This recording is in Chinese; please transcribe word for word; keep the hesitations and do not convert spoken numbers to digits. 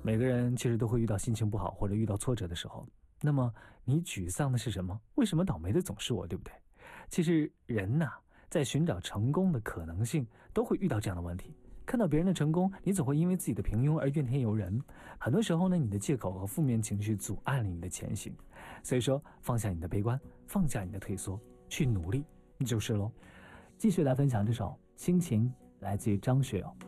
每个人其实都会遇到心情不好或者遇到挫折的时候。那么你沮丧的是什么？为什么倒霉的总是我，对不对？其实人呐、啊，在寻找成功的可能性，都会遇到这样的问题。看到别人的成功，你总会因为自己的平庸而怨天尤人。很多时候呢，你的借口和负面情绪阻碍了你的前行。所以说，放下你的悲观，放下你的退缩，去努力就是咯。继续来分享这首《亲情》，来自于张学友。